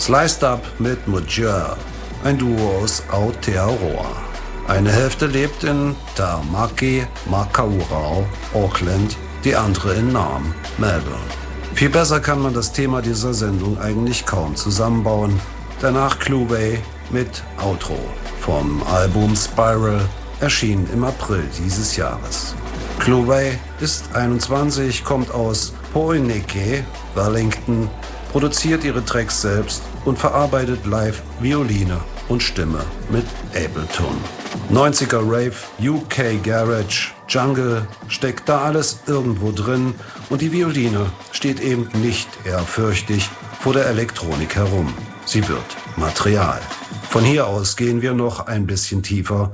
Sliced Up mit Mujur, ein Duo aus Aotearoa. Eine Hälfte lebt in Tamaki, Makaurau, Auckland, die andere in Naarm, Melbourne. Viel besser kann man das Thema dieser Sendung eigentlich kaum zusammenbauen. Danach Clueway mit Outro vom Album Spiral, erschien im April dieses Jahres. Clueway ist 21, kommt aus Poineke, Wellington, produziert ihre Tracks selbst und verarbeitet live Violine und Stimme mit Ableton. 90er Rave, UK Garage, Jungle, steckt da alles irgendwo drin und die Violine steht eben nicht ehrfürchtig vor der Elektronik herum. Sie wird Material. Von hier aus gehen wir noch ein bisschen tiefer